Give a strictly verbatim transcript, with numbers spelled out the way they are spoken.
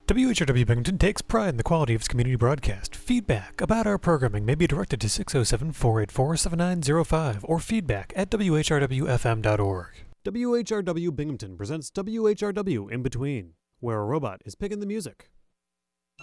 W H R W Binghamton takes pride in the quality of its community broadcast. Feedback about our programming may be directed to six oh seven, four eight four, seven nine oh five or feedback at w h r w f m dot org. W H R W Binghamton presents W H R W In Between, where a robot is picking the music.